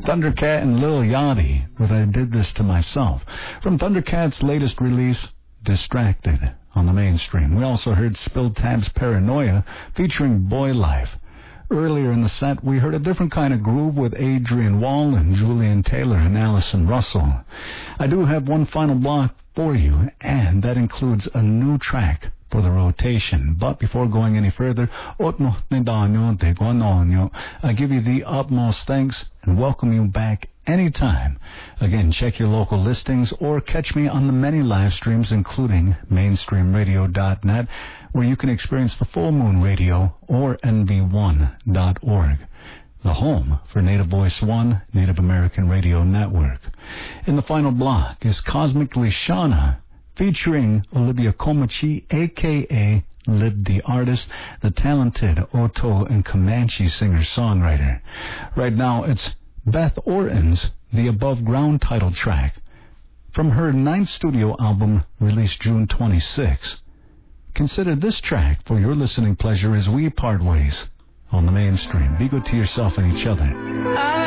Thundercat and Lil Yachty with I Did This to Myself. From Thundercat's latest release, Distracted, on the mainstream. We also heard Spilled Tab's Paranoia featuring Boy Life. Earlier in the set, we heard a different kind of groove with Adrian Wall and Julian Taylor and Allison Russell. I do have one final block for you, and that includes a new track for the rotation. But before going any further, I give you the utmost thanks and welcome you back anytime. Again, check your local listings or catch me on the many live streams, including mainstreamradio.net, where you can experience the Full Moon Radio, or nv1.org, the home for Native Voice One, Native American Radio Network. In the final block is Cosmically Shauna, featuring Olivia Komachi, a.k.a. Lib the Artist, the talented Oto and Comanche singer-songwriter. Right now, it's Beth Orton's The Above Ground title track from her 9th studio album released June 26. Consider this track for your listening pleasure as we part ways on the mainstream. Be good to yourself and each other.